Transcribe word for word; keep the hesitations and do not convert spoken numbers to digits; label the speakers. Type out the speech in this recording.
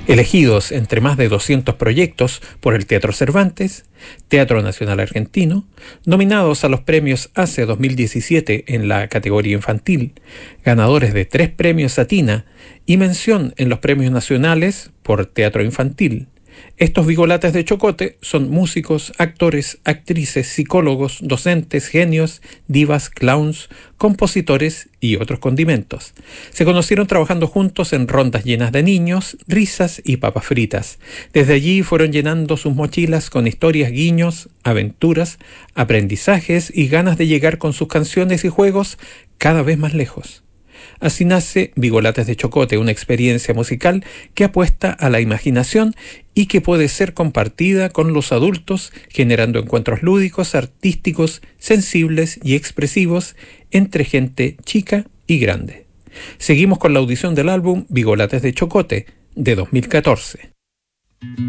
Speaker 1: Elegidos entre más de doscientos proyectos por el Teatro Cervantes, Teatro Nacional Argentino, nominados a los premios A C E dos mil diecisiete en la categoría infantil, ganadores de tres premios Satina y mención en los premios nacionales por teatro infantil. Estos bigolates de Chocote son músicos, actores, actrices, psicólogos, docentes, genios, divas, clowns, compositores y otros condimentos. Se conocieron trabajando juntos en rondas llenas de niños, risas y papas fritas. Desde allí fueron llenando sus mochilas con historias, guiños, aventuras, aprendizajes y ganas de llegar con sus canciones y juegos cada vez más lejos. Así nace Bigolates de Chocote, una experiencia musical que apuesta a la imaginación y que puede ser compartida con los adultos, generando encuentros lúdicos, artísticos, sensibles y expresivos entre gente chica y grande. Seguimos con la audición del álbum Bigolates de Chocote, de dos mil catorce.